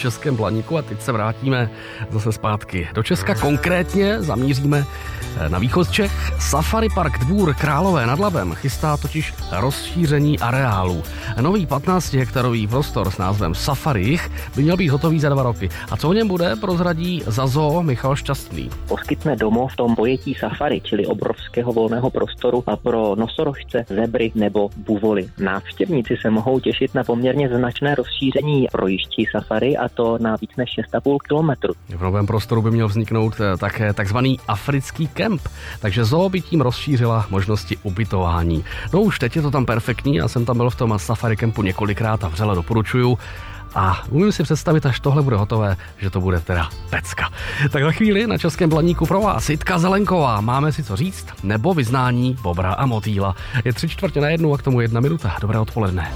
Českém Blaníku a teď se vrátíme zase zpátky do Česka. Konkrétně zamíříme na východ Čech. Safari Park Dvůr Králové nad Labem chystá totiž rozšíření areálu. Nový 15-hektarový prostor s názvem Safari Jih by měl být hotový za 2 roky. A co v něm bude, prozradí za zoo Michal Šťastný. Poskytne domov v tom pojetí safari, čili obrovského volného prostoru a pro nosorožce, zebry nebo buvoly. Návštěvníci se mohou těšit na poměrně značné rozšíření projížďí safari, a to na víc než 6,5 kilometru. V novém prostoru by měl vzniknout také takzvaný africký kemp, takže zoo by tím rozšířila možnosti ubytování. No už teď je to tam perfektní, já jsem tam byl v tom safari kempu několikrát a vřele doporučuju. A umím si představit, až tohle bude hotové, že to bude teda pecka. Tak za chvíli na Českém Blaníku pro vás Jitka Zelenková. Máme si co říct? Nebo vyznání bobra a motýla. Je 3/4 a k tomu 1 minuta. Dobré odpoledne.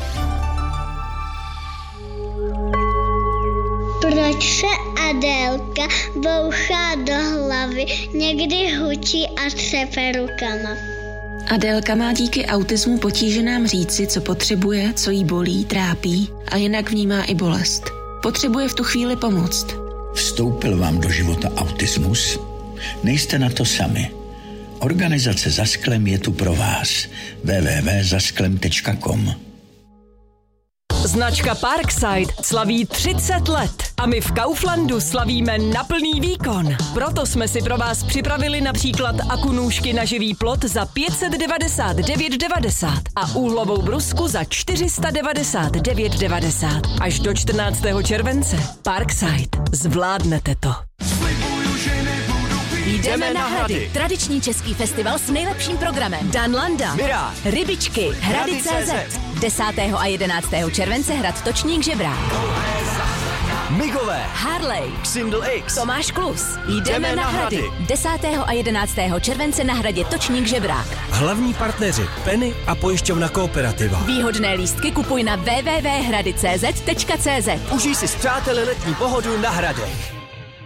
Proč se Adélka bouchá do hlavy, někdy hučí a třepe rukama? Adélka má díky autismu potíže nám říci, co potřebuje, co jí bolí, trápí a jinak vnímá i bolest. Potřebuje v tu chvíli pomoct. Vstoupil vám do života autismus? Nejste na to sami. Organizace Za sklem je tu pro vás. www.zasklem.com. Značka Parkside slaví 30 let a my v Kauflandu slavíme na plný výkon. Proto jsme si pro vás připravili například akunůžky na živý plot za 599,90 a úhlovou brusku za 499,90. Až do 14. července. Parkside. Zvládnete to. Jdeme na Hrady. Tradiční český festival s nejlepším programem. Dan Landa, Mirage, Rybičky, Hrady.cz. 10. a 11. července Hrad Točník Žebrák. Migové, Harley, Syndl X, Tomáš Klus. Jdeme na Hrady. 10. a 11. července na Hradě Točník Žebrák. hlavní partneři Penny a pojišťovna Kooperativa. Výhodné lístky kupuj na www.hrady.cz. Užij si s přáteli letní pohodu na Hradech.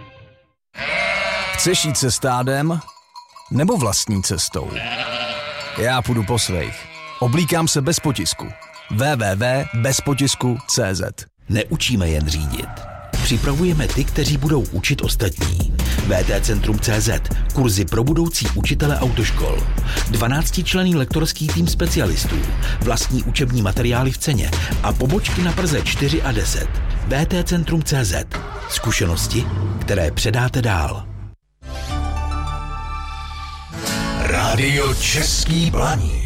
Chceš jít se stádem? Nebo vlastní cestou? Já půjdu po svých. Oblíkám se bez potisku. www.bezpotisku.cz. Neučíme jen řídit. Připravujeme ty, kteří budou učit ostatní. VTCentrum.cz. Kurzy pro budoucí učitele autoškol. 12členný lektorský tým specialistů. Vlastní učební materiály v ceně a pobočky na Praze 4 a 10. VTCentrum.cz. Zkušenosti, které předáte dál. Rádio Český Blaník.